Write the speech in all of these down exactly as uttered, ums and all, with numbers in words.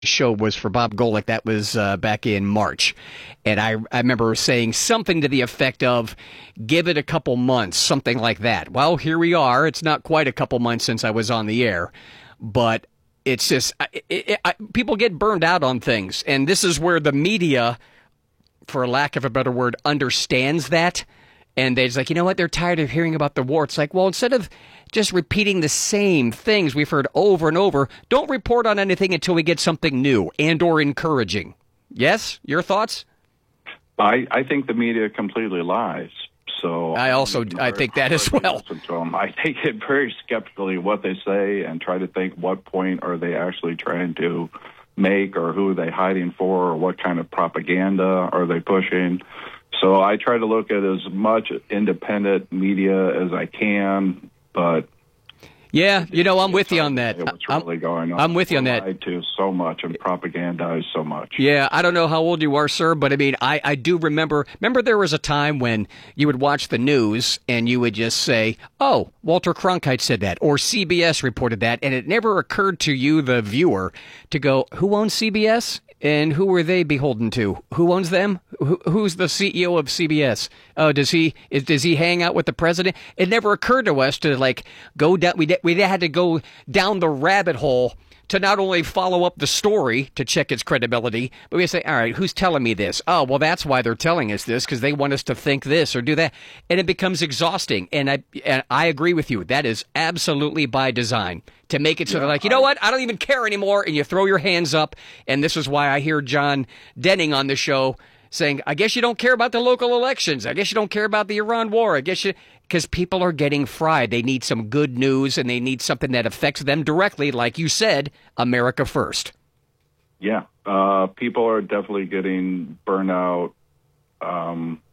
show was for Bob Golick. That was uh, back in March. And I, I remember saying something to the effect of, give it a couple months, something like that. Well, here we are. It's not quite a couple months since I was on the air, but it's just, it, it, I, people get burned out on things. And this is where the media, for lack of a better word, understands that. And they're just like, you know what? They're tired of hearing about the war. It's like, well, instead of just repeating the same things we've heard over and over, don't report on anything until we get something new and or encouraging. Yes? Your thoughts? I, I think the media completely lies. So I also I think that as well. I take it very skeptically what they say and try to think what point are they actually trying to make, or who are they hiding for, or what kind of propaganda are they pushing. So I try to look at as much independent media as I can, but yeah, you know, I'm with you on that. What's really I'm, going on? I'm with you on We're that. lied to so much and propagandized so much. Yeah, I don't know how old you are, sir, but I mean, I, I do remember. Remember, there was a time when you would watch the news and you would just say, "Oh, Walter Cronkite said that," or C B S reported that, and it never occurred to you, the viewer, to go, "Who owns C B S? And who are they beholden to? Who owns them? Who, who's the C E O of C B S? Oh, does he is, does he hang out with the president?" It never occurred to us to like go down. We we had to go down the rabbit hole to not only follow up the story to check its credibility, but we say, all right, who's telling me this? Oh, well, that's why they're telling us this, because they want us to think this or do that, and it becomes exhausting. And I and I agree with you. That is absolutely by design, to make it so yeah, they're like, you know what, I don't even care anymore, and you throw your hands up. And this is why I hear John Denning on the show saying, I guess you don't care about the local elections. I guess you don't care about the Iran war. I guess you, because people are getting fried. They need some good news, and they need something that affects them directly. Like you said, America first. Yeah, uh, people are definitely getting burned out. Um,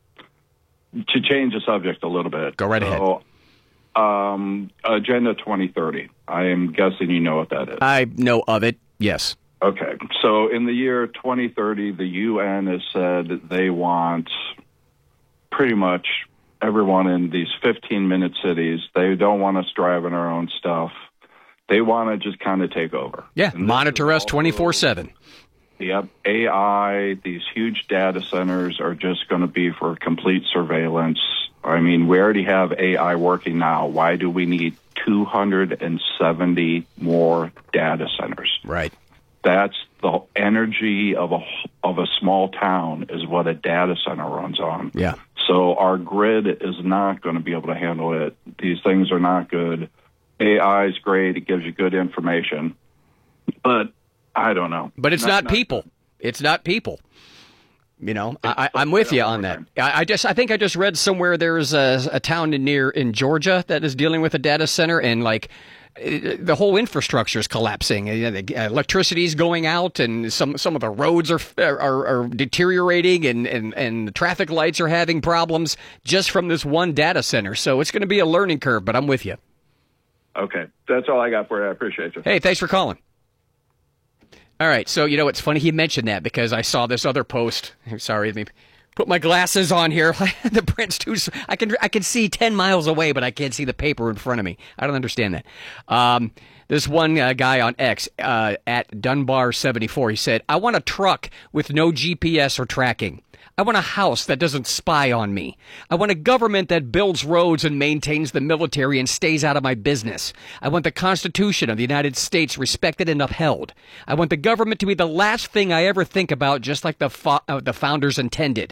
to change the subject a little bit. Go right so, ahead. Um, Agenda twenty thirty. I am guessing you know what that is. I know of it, yes. Okay, so in the year twenty thirty, the U N has said they want pretty much everyone in these fifteen-minute cities. They don't want us driving our own stuff. They want to just kind of take over. Yeah, monitor us twenty-four seven. Yep, A I, these huge data centers are just going to be for complete surveillance. I mean, we already have A I working now. Why do we need two hundred seventy more data centers? Right. That's the energy of a of a small town is what a data center runs on. Yeah. So our grid is not going to be able to handle it. These things are not good. A I is great. It gives you good information. But I don't know. But it's not, not people. Not, it's not people. You know, I, I'm with you on that. I, I just, I think I just read somewhere there's a, a town in near in Georgia that is dealing with a data center, and like the whole infrastructure is collapsing. Electricity is going out, and some some of the roads are are, are deteriorating, and, and, and the traffic lights are having problems just from this one data center. So it's going to be a learning curve, but I'm with you. Okay. That's all I got for you. I appreciate you. Hey, thanks for calling. All right. So, you know, it's funny he mentioned that because I saw this other post. I'm sorry, let me put my glasses on here. The print's too. I can I can see ten miles away, but I can't see the paper in front of me. I don't understand that. Um, this one uh, guy on X uh, at Dunbar seventy-four, he said, "I want a truck with no G P S or tracking. I want a house that doesn't spy on me. I want a government that builds roads and maintains the military and stays out of my business. I want the Constitution of the United States respected and upheld. I want the government to be the last thing I ever think about, just like the fo- uh, the founders intended."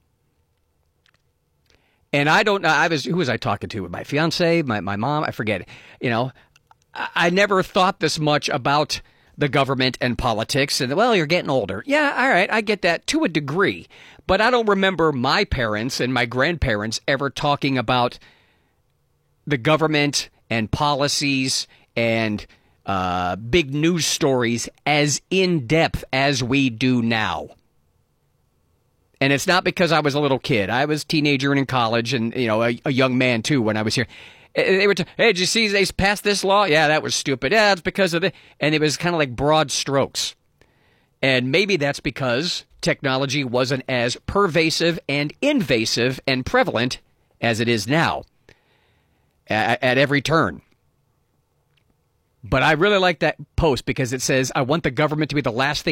And I don't know, I was, who was I talking to? My fiance, my, my mom, I forget. You know, I, I never thought this much about the government and politics. And, well, you're getting older. Yeah, all right, I get that to a degree. But I don't remember my parents and my grandparents ever talking about the government and policies and uh, big news stories as in-depth as we do now. And it's not because I was a little kid. I was a teenager and in college, and you know, a, a young man too when I was here. They were, t- hey, did you see they passed this law? Yeah, that was stupid. Yeah, it's because of it. And it was kind of like broad strokes. And maybe that's because technology wasn't as pervasive and invasive and prevalent as it is now at, at every turn. But I really like that post because it says, I want the government to be the last thing